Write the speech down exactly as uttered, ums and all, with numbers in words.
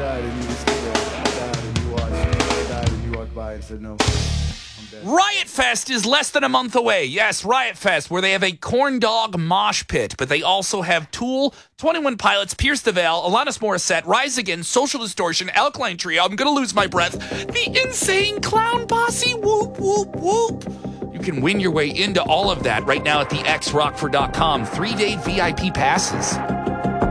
died and you were still there. I died and you watched. I died and you walked by and said no. Riot Fest is less than a month away. Yes, Riot Fest, where they have a corn dog mosh pit, but they also have Tool, twenty-one Pilots, Pierce the Veil, Alanis Morissette, Rise Against, Social Distortion, Alkaline Trio, I'm gonna lose my breath, the Insane Clown Posse, whoop, whoop, whoop. You can win your way into all of that right now at the x rockford dot com. Three-day V I P passes.